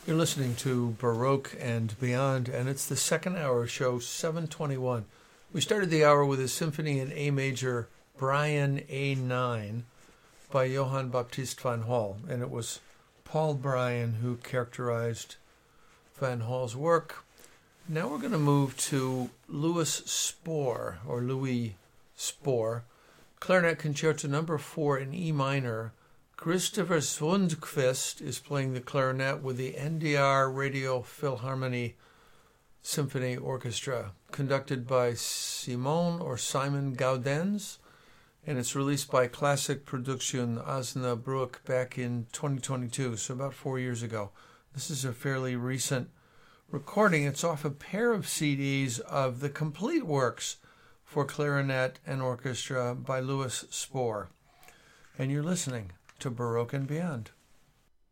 You're listening to Baroque and Beyond, and it's the second hour, show 721. We started the hour with a symphony in A major, Brian A9, by Johann Baptist van Hall, and it was Paul Brian who characterized Van Hall's work. Now we're going to move to Louis Spohr, Clarinet Concerto Number 4 in E minor. Christopher Sundqvist is playing the clarinet with the NDR Radio Philharmonie Symphony Orchestra, conducted by Simon Gaudenz, and it's released by Classic Production Osnabrück back in 2022, so about 4 years ago. This is a fairly recent recording. It's off a pair of CDs of the complete works for clarinet and orchestra by Louis Spohr. And you're listening to Baroque and Beyond.